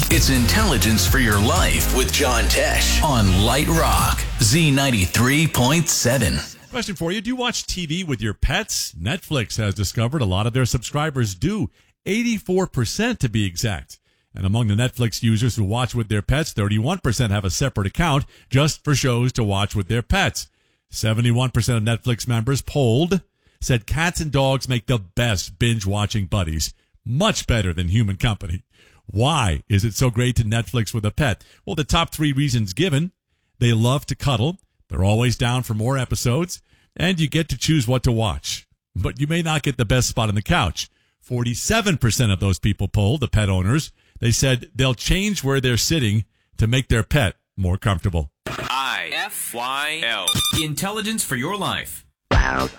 It's Intelligence for Your Life with John Tesh on Light Rock Z93.7. Question for you. Do you watch TV with your pets? Netflix has discovered a lot of their subscribers do, 84% to be exact. And among the Netflix users who watch with their pets, 31% have a separate account just for shows to watch with their pets. 71% of Netflix members polled said cats and dogs make the best binge-watching buddies, much better than human company. Why is it so great to Netflix with a pet? Well, the top 3 reasons given: they love to cuddle, they're always down for more episodes, and you get to choose what to watch. But you may not get the best spot on the couch. 47% of those people polled, the pet owners, they said they'll change where they're sitting to make their pet more comfortable. IFYL. Intelligence for Your Life.